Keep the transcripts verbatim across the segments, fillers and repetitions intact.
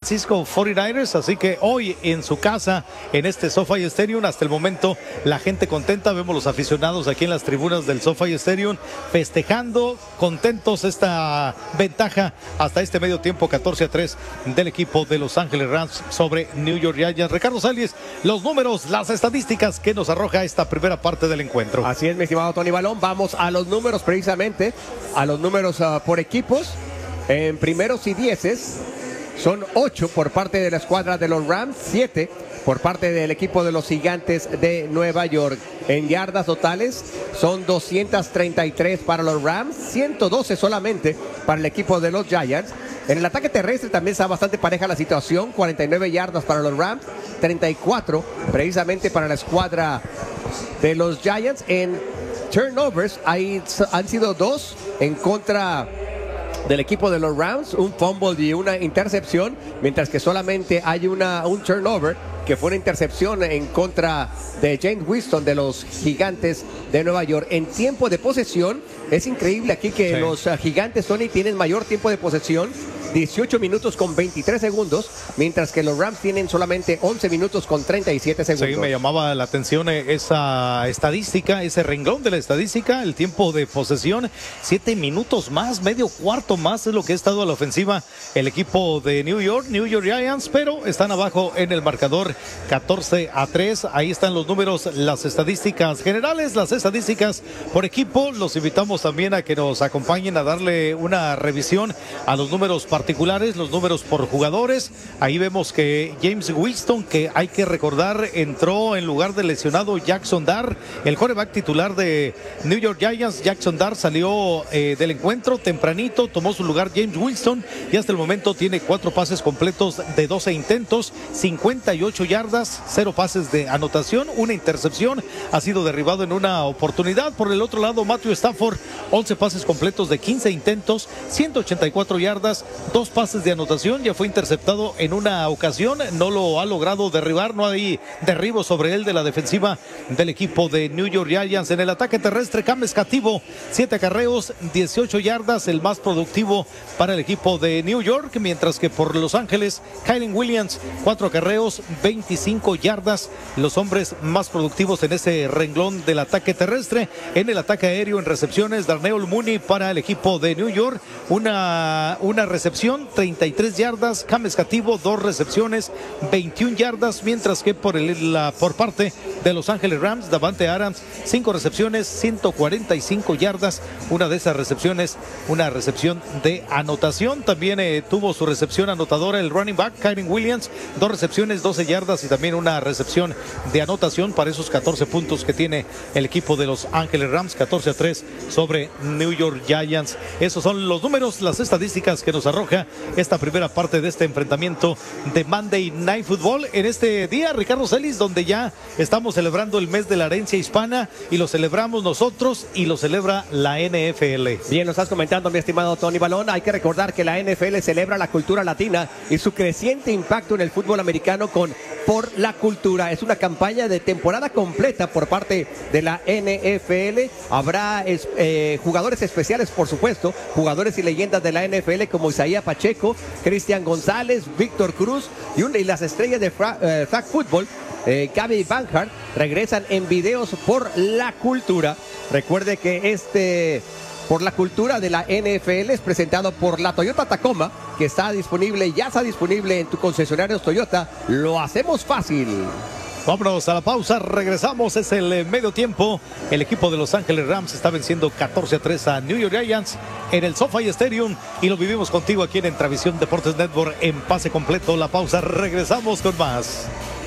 Francisco cuarenta y nueve ers, así que hoy en su casa, en este SoFi Stadium, hasta el momento la gente contenta, vemos los aficionados aquí en las tribunas del SoFi Stadium festejando, contentos esta ventaja hasta este medio tiempo catorce a tres del equipo de Los Ángeles Rams sobre New York Giants. Ricardo Salles, los números, las estadísticas que nos arroja esta primera parte del encuentro. Así es, mi estimado Tony Balón, vamos a los números precisamente, a los números uh, por equipos. En primeros y dieces son ocho por parte de la escuadra de los Rams, siete por parte del equipo de los Gigantes de Nueva York. En yardas totales son doscientas treinta y tres para los Rams, ciento doce solamente para el equipo de los Giants. En el ataque terrestre también está bastante pareja la situación, cuarenta y nueve yardas para los Rams, treinta y cuatro precisamente para la escuadra de los Giants. En turnovers hay, han sido dos en contra del equipo de los Rams, un fumble y una intercepción, mientras que solamente hay una, un turnover que fue una intercepción en contra de James Winston de los Gigantes de Nueva York. En tiempo de posesión, es increíble aquí que sí. los uh, Gigantes, Tony, tienen mayor tiempo de posesión, dieciocho minutos con veintitrés segundos, mientras que los Rams tienen solamente once minutos con treinta y siete segundos. Sí, me llamaba la atención esa estadística, ese renglón de la estadística, el tiempo de posesión, siete minutos más, medio cuarto más es lo que ha estado a la ofensiva el equipo de New York, New York Giants, pero están abajo en el marcador catorce a tres. Ahí están los números, las estadísticas generales, las estadísticas por equipo. Los invitamos también a que nos acompañen a darle una revisión a los números particulares, los números por jugadores. Ahí vemos que James Winston, que hay que recordar, entró en lugar del lesionado Jackson Dart, el quarterback titular de New York Giants. Jackson Dart salió eh, del encuentro tempranito, tomó su lugar James Winston y hasta el momento tiene cuatro pases completos de doce intentos, cincuenta y ocho yardas, cero pases de anotación, una intercepción, ha sido derribado en una oportunidad. Por el otro lado, Matthew Stafford, once pases completos de quince intentos, ciento ochenta y cuatro yardas, dos pases de anotación, ya fue interceptado en una ocasión, no lo ha logrado derribar, no hay derribo sobre él de la defensiva del equipo de New York Giants. En el ataque terrestre, Cam Escativo, siete acarreos, dieciocho yardas, el más productivo para el equipo de New York, mientras que por Los Ángeles, Kyren Williams, cuatro acarreos, veinticinco yardas, los hombres más productivos en ese renglón del ataque terrestre. En el ataque aéreo, en recepciones, Darnell Mooney para el equipo de New York, una, una recepción, treinta y tres yardas, Cam Escativo, dos recepciones, veintiuna yardas, mientras que por, el, la, por parte de Los Ángeles Rams, Davante Adams, cinco recepciones, ciento cuarenta y cinco yardas, una de esas recepciones, una recepción de anotación. También eh, tuvo su recepción anotadora el running back, Kyren Williams, dos recepciones, doce yardas y también una recepción de anotación para esos catorce puntos que tiene el equipo de Los Ángeles Rams, catorce a tres sobre New York Giants. Esos son los números, las estadísticas que nos arroja esta primera parte de este enfrentamiento de Monday Night Football en este día, Ricardo Celis, donde ya estamos celebrando el mes de la herencia hispana y lo celebramos nosotros y lo celebra la N F L. Bien, lo estás comentando, mi estimado Tony Balón. Hay que recordar que la N F L celebra la cultura latina y su creciente impacto en el fútbol americano con Por la Cultura. Es una campaña de temporada completa por parte de la N F L. Habrá eh, jugadores especiales, por supuesto, jugadores y leyendas de la N F L como Isaías Pacheco, Cristian González, Víctor Cruz y, una, y las estrellas de fra, eh, flag football, eh, Gaby Banhart, regresan en videos por la cultura. Recuerde que este Por la Cultura de la N F L es presentado por la Toyota Tacoma, que está disponible, ya está disponible en tu concesionario Toyota. Lo hacemos fácil. Vámonos a la pausa, regresamos, es el medio tiempo. El equipo de Los Ángeles Rams está venciendo catorce a tres a New York Giants en el SoFi Stadium y lo vivimos contigo aquí en Entravisión Deportes Network en pase completo. La pausa, regresamos con más.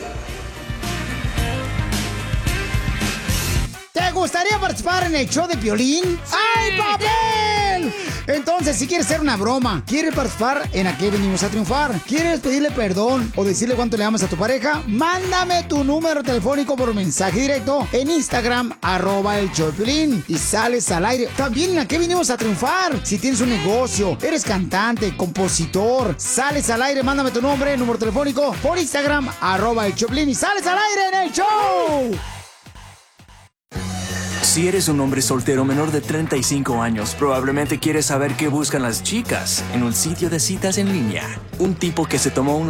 ¿Te gustaría participar en el show de Piolín? ¡Ay, papel! Entonces, si quieres hacer una broma, quieres participar en Aquí Venimos a Triunfar, quieres pedirle perdón o decirle cuánto le amas a tu pareja, mándame tu número telefónico por mensaje directo en Instagram, arroba el show de Piolín, y sales al aire. También en Aquí Venimos a Triunfar. Si tienes un negocio, eres cantante, compositor, sales al aire, mándame tu nombre, número telefónico por Instagram, arroba el show de Piolín, y sales al aire en el show. Si eres un hombre soltero menor de treinta y cinco años, probablemente quieres saber qué buscan las chicas en un sitio de citas en línea. Un tipo que se tomó un